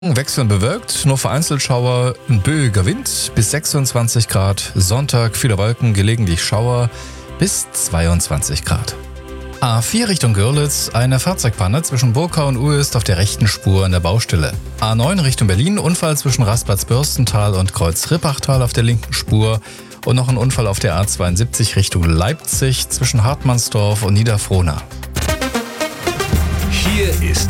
Wechselnd bewölkt, nur vereinzelt Schauer, ein böiger Wind bis 26 Grad. Sonntag viele Wolken, gelegentlich Schauer bis 22 Grad. A4 Richtung Görlitz, eine Fahrzeugpanne zwischen Burkau und Uelst auf der rechten Spur an der Baustelle. A9 Richtung Berlin, Unfall zwischen Rastplatz-Bürstental und Kreuz-Rippachtal auf der linken Spur. Und noch ein Unfall auf der A72 Richtung Leipzig zwischen Hartmannsdorf und Niederfrohna. Hier ist